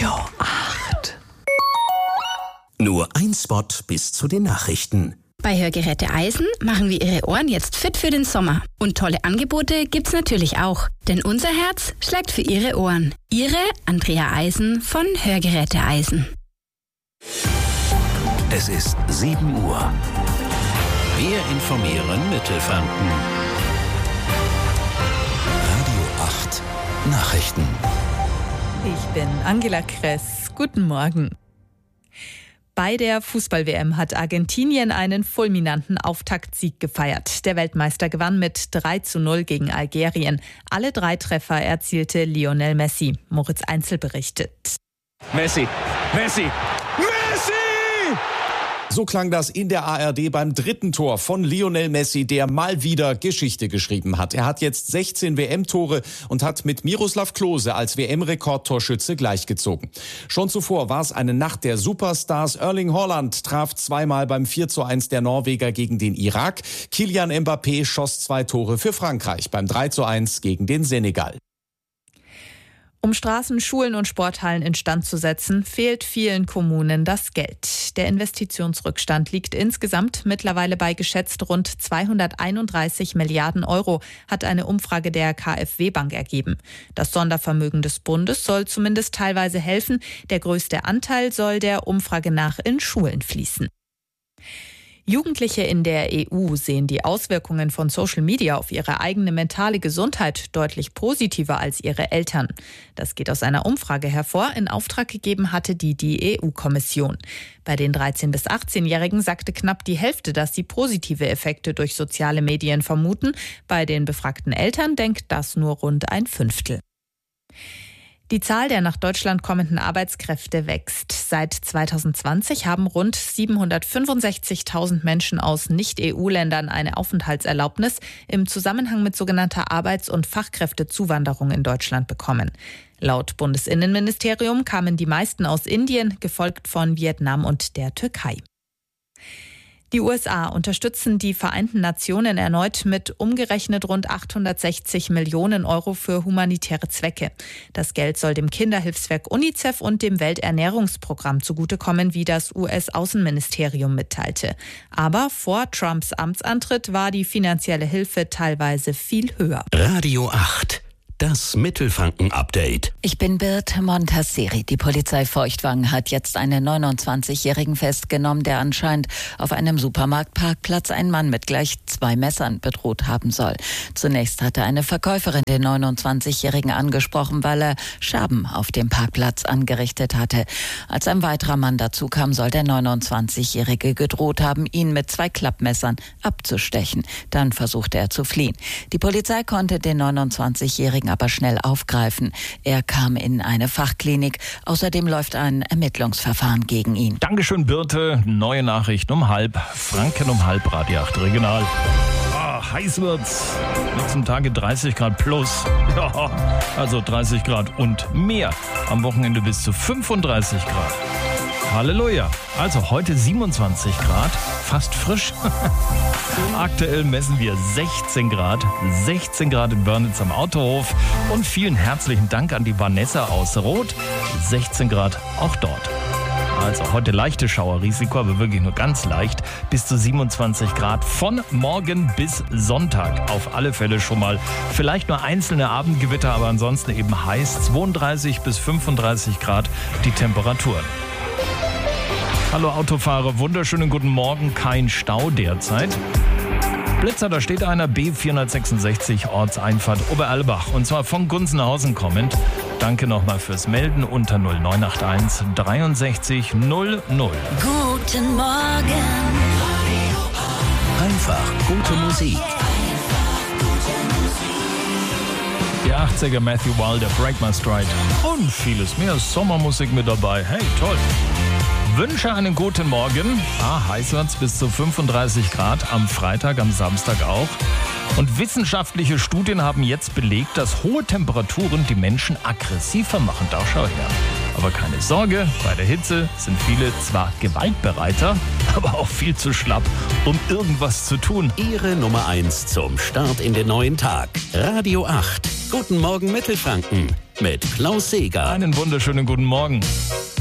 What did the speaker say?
Radio 8. Nur ein Spot bis zu den Nachrichten. Bei Hörgeräte Eisen machen wir Ihre Ohren jetzt fit für den Sommer. Und tolle Angebote gibt's natürlich auch. Denn unser Herz schlägt für Ihre Ohren. Ihre Andrea Eisen von Hörgeräte Eisen. Es ist 7 Uhr. Wir informieren Mittelfranken. Radio 8 Nachrichten. Ich bin Angela Kress. Guten Morgen. Bei der Fußball-WM hat Argentinien einen fulminanten Auftaktsieg gefeiert. Der Weltmeister gewann mit 3:0 gegen Algerien. Alle 3 Treffer erzielte Lionel Messi. Moritz Einzel berichtet. Messi! So klang das in der ARD beim 3. Tor von Lionel Messi, der mal wieder Geschichte geschrieben hat. Er hat jetzt 16 WM-Tore und hat mit Miroslav Klose als WM-Rekordtorschütze gleichgezogen. Schon zuvor war es eine Nacht der Superstars. Erling Haaland traf zweimal beim 4:1 der Norweger gegen den Irak. Kylian Mbappé schoss 2 Tore für Frankreich beim 3:1 gegen den Senegal. Um Straßen, Schulen und Sporthallen instand zu setzen, fehlt vielen Kommunen das Geld. Der Investitionsrückstand liegt insgesamt mittlerweile bei geschätzt rund 231 Milliarden Euro, hat eine Umfrage der KfW-Bank ergeben. Das Sondervermögen des Bundes soll zumindest teilweise helfen. Der größte Anteil soll der Umfrage nach in Schulen fließen. Jugendliche in der EU sehen die Auswirkungen von Social Media auf ihre eigene mentale Gesundheit deutlich positiver als ihre Eltern. Das geht aus einer Umfrage hervor, in Auftrag gegeben hatte die EU-Kommission. Bei den 13- bis 18-Jährigen sagte knapp die Hälfte, dass sie positive Effekte durch soziale Medien vermuten. Bei den befragten Eltern denkt das nur rund ein Fünftel. Die Zahl der nach Deutschland kommenden Arbeitskräfte wächst. Seit 2020 haben rund 765.000 Menschen aus Nicht-EU-Ländern eine Aufenthaltserlaubnis im Zusammenhang mit sogenannter Arbeits- und Fachkräftezuwanderung in Deutschland bekommen. Laut Bundesinnenministerium kamen die meisten aus Indien, gefolgt von Vietnam und der Türkei. Die USA unterstützen die Vereinten Nationen erneut mit umgerechnet rund 860 Millionen Euro für humanitäre Zwecke. Das Geld soll dem Kinderhilfswerk UNICEF und dem Welternährungsprogramm zugutekommen, wie das US-Außenministerium mitteilte. Aber vor Trumps Amtsantritt war die finanzielle Hilfe teilweise viel höher. Radio 8. Das Mittelfranken-Update. Ich bin Birte Montasseri. Die Polizei Feuchtwangen hat jetzt einen 29-Jährigen festgenommen, der anscheinend auf einem Supermarktparkplatz einen Mann mit gleich 2 Messern bedroht haben soll. Zunächst hatte eine Verkäuferin den 29-Jährigen angesprochen, weil er Scherben auf dem Parkplatz angerichtet hatte. Als ein weiterer Mann dazu kam, soll der 29-Jährige gedroht haben, ihn mit 2 Klappmessern abzustechen. Dann versuchte er zu fliehen. Die Polizei konnte den 29-Jährigen aber schnell aufgreifen. Er kam in eine Fachklinik. Außerdem läuft ein Ermittlungsverfahren gegen ihn. Dankeschön, Birte. Neue Nachrichten um 12:30. Franken um 12:30, Radio 8 Regional. Heiß wird's. Nächsten Tage 30 Grad plus. Ja, also 30 Grad und mehr. Am Wochenende bis zu 35 Grad. Halleluja. Also heute 27 Grad, fast frisch. Aktuell messen wir 16 Grad. 16 Grad in Börnitz am Autohof. Und vielen herzlichen Dank an die Vanessa aus Roth. 16 Grad auch dort. Also heute leichte Schauerrisiko, aber wirklich nur ganz leicht. Bis zu 27 Grad von morgen bis Sonntag. Auf alle Fälle schon mal. Vielleicht nur einzelne Abendgewitter, aber ansonsten eben heiß. 32 bis 35 Grad die Temperaturen. Hallo Autofahrer, wunderschönen guten Morgen. Kein Stau derzeit. Blitzer, da steht einer, B466, Ortseinfahrt Oberalbach. Und zwar von Gunzenhausen kommend. Danke nochmal fürs Melden unter 0981 63 00. Guten Morgen. Einfach gute Musik. Die 80er Matthew Wilder, Break My Stride und vieles mehr. Sommermusik mit dabei. Hey, toll. Wünsche einen guten Morgen. Heiß wird's bis zu 35 Grad am Freitag, am Samstag auch. Und wissenschaftliche Studien haben jetzt belegt, dass hohe Temperaturen die Menschen aggressiver machen. Da schau her. Aber keine Sorge, bei der Hitze sind viele zwar gewaltbereiter, aber auch viel zu schlapp, um irgendwas zu tun. Ihre Nummer 1 zum Start in den neuen Tag. Radio 8. Guten Morgen Mittelfranken. mit Klaus Seeger. Einen wunderschönen guten Morgen.